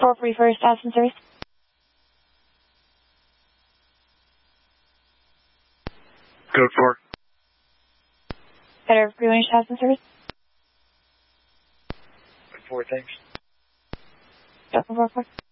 441st Aspen Service. Code 4. Better Greenwich Aspen Service. Code 4, thanks. Delta 44.